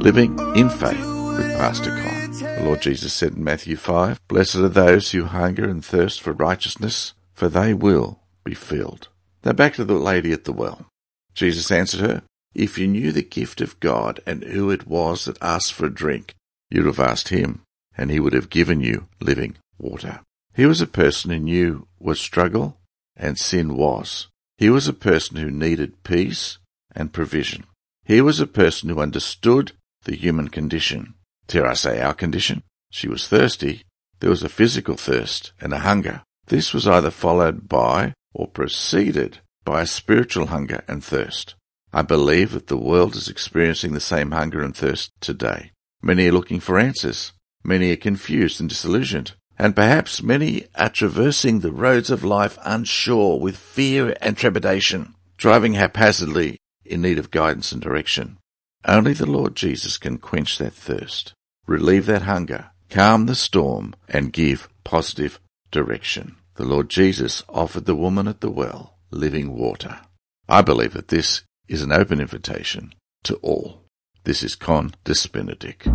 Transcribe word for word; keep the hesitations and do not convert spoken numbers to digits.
Living in Faith with Pastor Con. The Lord Jesus said in Matthew five, "Blessed are those who hunger and thirst for righteousness, for they will be filled." Now back to the lady at the well. Jesus answered her, "If you knew the gift of God and who it was that asked for a drink, you'd have asked him, and he would have given you living water." He was a person who knew what struggle and sin was. He was a person who needed peace and provision. He was a person who understood the human condition. Dare I say our condition? She was thirsty. There was a physical thirst and a hunger. This was either followed by or preceded by a spiritual hunger and thirst. I believe that the world is experiencing the same hunger and thirst today. Many are looking for answers. Many are confused and disillusioned. And perhaps many are traversing the roads of life unsure with fear and trepidation, driving haphazardly in need of guidance and direction. Only the Lord Jesus can quench that thirst, relieve that hunger, calm the storm, and give positive direction. The Lord Jesus offered the woman at the well living water. I believe that this is an open invitation to all. This is Con Dis Benedict.